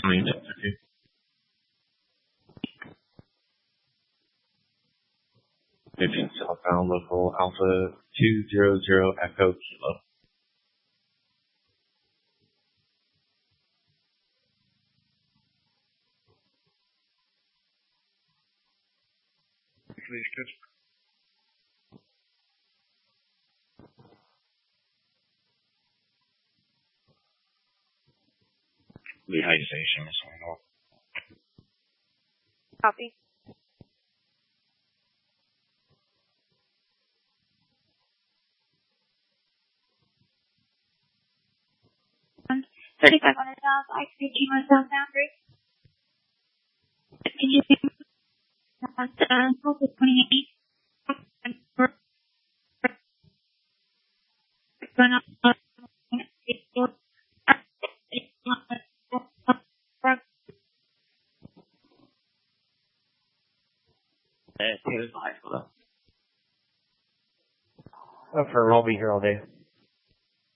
mean, it's okay. 15 southbound, local Alpha 200 Echo Kilo. Lehigh Station, Miss Wendell. Copy. $3,500 IC Kilo southbound, Bruce. Can you see Focus 28? I've heard I'll be here all day.